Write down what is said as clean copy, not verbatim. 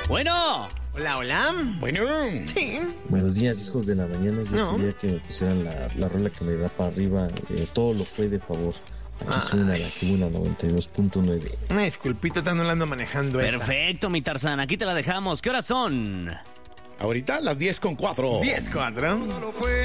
Bueno. Hola, hola. Bueno. Sí. Buenos días, hijos de la mañana. Yo No. quería que me pusieran la rola que me da para arriba. Todo lo fue de favor. Aquí suena la tribuna 92.9. Una disculpita, no la ando manejando esa. Perfecto, mi Tarzán. Aquí te la dejamos. ¿Qué horas son? Ahorita las 10:04. 10:04.